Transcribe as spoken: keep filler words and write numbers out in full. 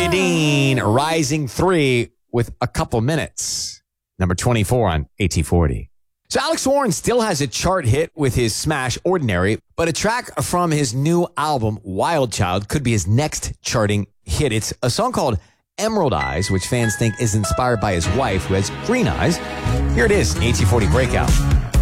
Billy Dean rising three with a couple minutes. Number twenty-four on A T forty. So Alex Warren still has a chart hit with his smash Ordinary, but a track from his new album, Wild Child, could be his next charting hit. It's a song called Emerald Eyes, which fans think is inspired by his wife, who has green eyes. Here it is, A T forty Breakout.